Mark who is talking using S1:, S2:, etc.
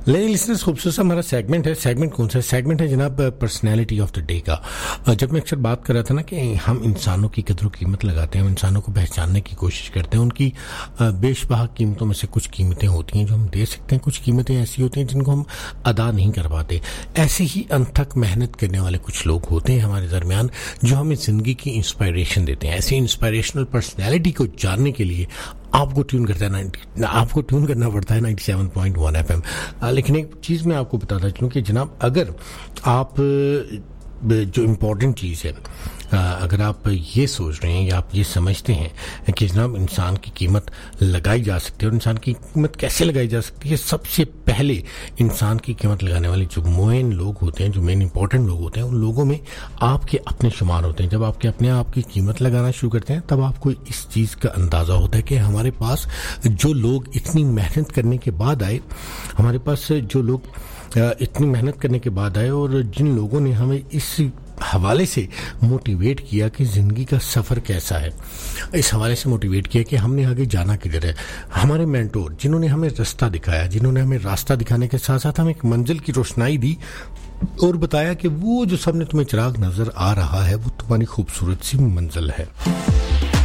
S1: Listeners खूबसूरत हमारा segment है. सेगमेंट कौन सा है? सेगमेंट है जनाब पर्सनैलिटी ऑफ द डे का. जब मैं अक्सर बात कर रहा था ना कि हम इंसानों की कदर कीमत लगाते हैं, हम इंसानों को पहचानने की कोशिश करते हैं. उनकी बेशबहा कीमतों में से कुछ कीमतें होती हैं जो हम दे सकते हैं, कुछ कीमतें ऐसी होती हैं जिनको हम अदा नहीं कर पाते. ऐसे ही अनथक मेहनत करने वाले कुछ लोग होते हैं हमारे दरमियान जो हमें ज़िंदगी की इंस्पायरेशन देते हैं. ऐसी इंस्पायरेशनल पर्सनैलिटी को जानने के लिए आपको ट्यून करना पड़ता है 97.1 FM. लेकिन एक चीज़ मैं आपको बताता चलूँ कि जनाब अगर आप जो इम्पोर्टेंट चीज़ है, अगर आप ये सोच रहे हैं या आप ये समझते हैं कि जनाब इंसान की कीमत लगाई जा सकती है, और इंसान की कीमत कैसे लगाई जा सकती है, सबसे पहले इंसान की कीमत लगाने वाले जो मेन लोग होते हैं, जो मेन इंपॉर्टेंट लोग होते हैं, उन लोगों में आपके अपने शुमार होते हैं. जब आपके अपने आप की कीमत लगाना शुरू करते हैं तब आपको इस चीज़ का अंदाज़ा होता है कि हमारे पास जो लोग इतनी मेहनत करने के बाद आए, हमारे पास जो लोग इतनी मेहनत करने के बाद आए और जिन लोगों ने हमें इस हवाले से मोटिवेट किया कि ज़िंदगी का सफ़र कैसा है, इस हवाले से मोटिवेट किया कि हमने आगे जाना किधर है. हमारे मेंटोर जिन्होंने हमें रास्ता दिखाया, जिन्होंने हमें रास्ता दिखाने के साथ साथ हमें एक मंजिल की रोशनाई दी और बताया कि वो जो सामने तुम्हें चिराग नज़र आ रहा है वो तुम्हारी खूबसूरत सी मंजिल है.